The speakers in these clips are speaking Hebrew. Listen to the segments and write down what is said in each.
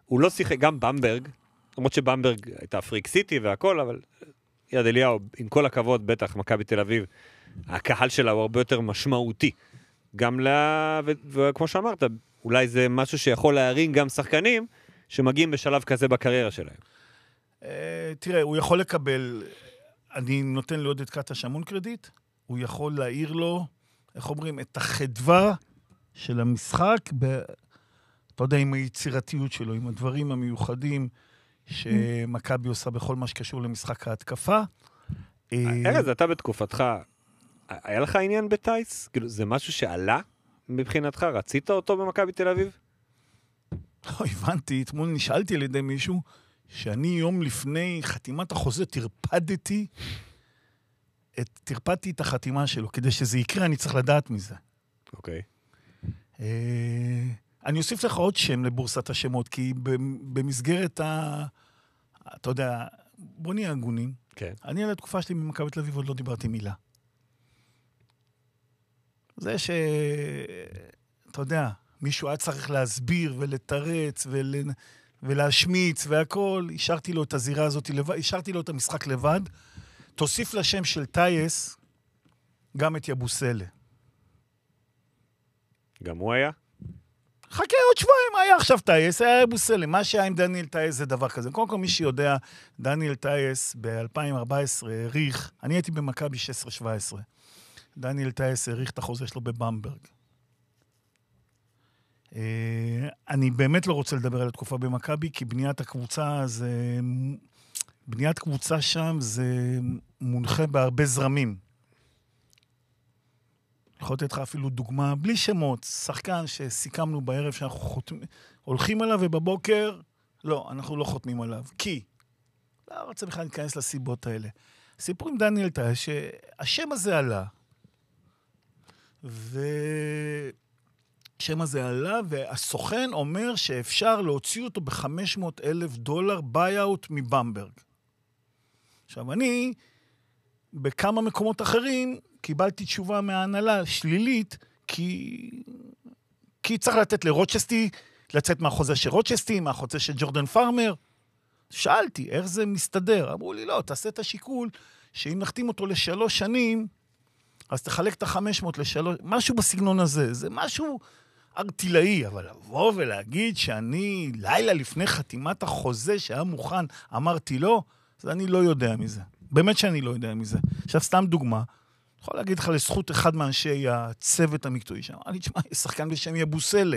הוא לא שיחק, גם במברג, למרות שבמברג הייתה פריק סיטי והכל, אבל יד אליהו, עם כל הכבוד, בטח, מכבי תל אביב, הקהל שלה הוא הרבה יותר משמעותי. גם וכמו שאמרת, אולי זה משהו שיכול להרים גם שחקנים שמגיעים בשלב כזה בקריירה שלהם. תראה, הוא יכול לקבל, אני נותן לעודד קטש המון קרדיט, הוא יכול להעיר לו, איך אומרים, את החדווה של המשחק, אתה יודע, עם היצירתיות שלו, עם הדברים המיוחדים שמכבי עושה בכל מה שקשור למשחק ההתקפה. ארז, אתה בתקופתך, היה לך עניין בטייס? כאילו, זה משהו שעלה מבחינתך? רצית אותו במכבי תל אביב? לא, הבנתי, אתמול נשאלתי על ידי מישהו, שאני יום לפני חתימת החוזה טרפדתי את החתימה שלו, כדי שזה יקרה אני צריך לדעת מזה. אוקיי. אני אוסיף לך עוד שם לבורסת השמות, כי במסגרת אתה יודע, בוא נהיה הגונים. כן. אני על התקופה שלי במכבי תל אביב עוד לא דיברתי מילה. זה אתה יודע, מישהו היה צריך להסביר ולתרץ ולהשמיץ והכל, השארתי לו את הזירה הזאת לבד, השארתי לו את המשחק לבד. תוסיף לשם של טייס גם את יבוסלה. גם הוא היה? חכה עוד שבועיים, היה עכשיו טייס, היה יבוסלה. מה שהיה עם דניאל טייס זה דבר כזה. קודם כל מי שיודע, דניאל טייס ב-2014 העריך, אני הייתי במכבי 16-17. דניאל טייס העריך את החוזה שלו בבמברג. אני באמת לא רוצה לדבר על התקופה במכבי, כי בניית קבוצה שם זה מונחה בהרבה זרמים. יכול לתת לך אפילו דוגמה, בלי שמות, שחקן שסיכמנו בערב שאנחנו הולכים עליו ובבוקר, לא, אנחנו לא חותמים עליו. כי, לא רוצה בכלל להיכנס לסיבות האלה. סיפור עם דניאל טייס, שהשם הזה עלה, השם הזה עלה, והסוכן אומר שאפשר להוציא אותו $500,000 ביי-אוט מבמברג. עכשיו, אני, בכמה מקומות אחרים, קיבלתי תשובה מההנהלה שלילית, כי צריך לתת לרוצ'סטי, לצאת מהחוזה של רוצ'סטי, מהחוזה של ג'ורדן פארמר. שאלתי, איך זה מסתדר? אמרו לי, לא, תעשה את השיקול, שאם נחתים אותו ל3 שנים, אז תחלק את 500 ל3, משהו בסגנון הזה, זה משהו ארטילאי, אבל לבוא ולהגיד שאני לילה לפני חתימת החוזה שהיה מוכן, אמרתי לא, אז אני לא יודע מזה. באמת שאני לא יודע מזה. עכשיו, סתם דוגמה, יכול להגיד לך לזכות אחד מאנשי הצוות המקצועי שם, אני תשמע, יש שחקן בשם יבוסלה.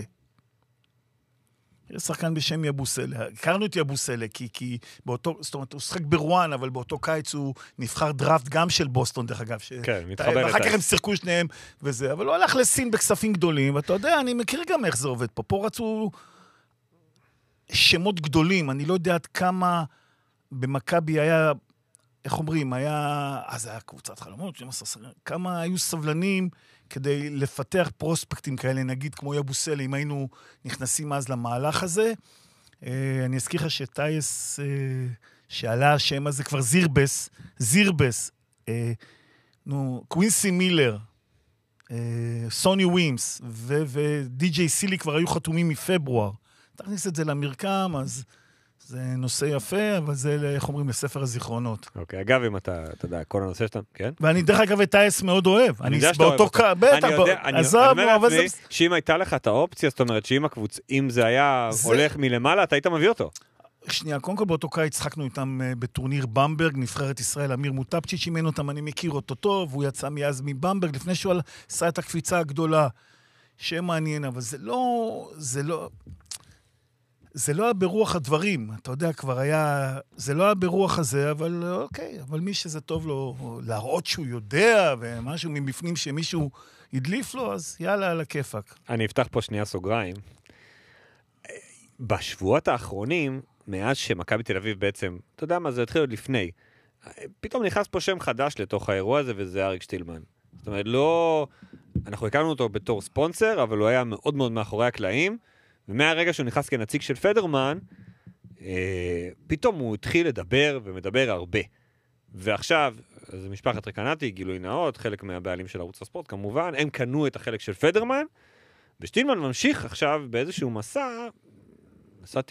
יש שחקן בשם יבוסלה. הכרנו את יבוסלה, כי באותו, זאת אומרת, הוא שחק ברואן, אבל באותו קיץ הוא נבחר דראפט גם של בוסטון, דרך אגב. כן, מתחבר ואחר כך הם שיחקו שניהם וזה, אבל הוא הלך לסין בכספים גדולים, ואתה יודע, אני מכיר גם איך זה עובד פה. פה רצו שמות גדולים, אני לא יודע עד כמה במכבי היה, איך אומרים, אז היה קבוצת חלומות, כמה היו סבלנים כדי לפתח פרוספקטים כאלה, נגיד כמו יבוסלה, אם היינו נכנסים אז למהלך הזה. אני אזכיר לך שטייס, שעלה השם הזה כבר זירבס, קווינסי מילר, סוני ווימס ודי.ג'יי סילי כבר היו חתומים מפברואר. תכניס את זה למרקם, אז זה נושא יפה, אבל זה, איך אומרים, לספר הזיכרונות. אוקיי, אגב, אם אתה יודע, כל הנושא שאתה, כן? ואני דרך אגב את טייס מאוד אוהב. אני יודע שאתה אוהב אותו. בטח, אני אומר לעצמי, שאם הייתה לך את האופציה, זאת אומרת, שאם זה היה הולך מלמעלה, אתה היית מביא אותו. שנייה, קודם כל באותו קיץ צחקנו איתם בטורניר במברג, נבחרת ישראל, אמיר מוטפצ'יץ' אימן אותם, אני מכיר אותו טוב, הוא יצא מאז מבמברג, לפני שהוא עשה את הקפיצה הגדולה, שמעניין, אבל זה לא היה ברוח הדברים, אתה יודע, כבר היה, זה לא היה ברוח הזה, אבל אוקיי, אבל מי שזה טוב לו, להראות שהוא יודע, ומשהו מבפנים שמישהו ידליף לו, אז יאללה, על הכיפק. אני אפתח פה שנייה סוגריים. בשבועות האחרונים, מאז שמכבי תל אביב בעצם, אתה יודע מה, זה התחיל עוד לפני, פתאום נכנס פה שם חדש לתוך האירוע הזה, וזה אריק שטילמן. זאת אומרת, לא, אנחנו הכרנו אותו בתור ספונסר, אבל הוא היה מאוד מאוד מאחורי הקלעים, ומהרגע שהוא נכנס כנציג של פדרמן, פתאום הוא התחיל לדבר ומדבר הרבה. ועכשיו, זה משפחת רקנטי, גילוי נאות, חלק מהבעלים של ערוץ הספורט, כמובן, הם קנו את החלק של פדרמן, ושטילמן ממשיך עכשיו באיזשהו מסע